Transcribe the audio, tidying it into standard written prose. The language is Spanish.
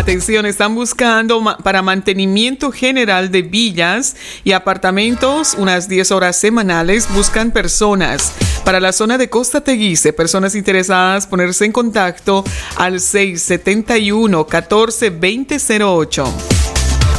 Atención, están buscando para mantenimiento general de villas y apartamentos unas 10 horas semanales. Buscan personas para la zona de Costa Teguise. Personas interesadas, ponerse en contacto al 671-14-2008.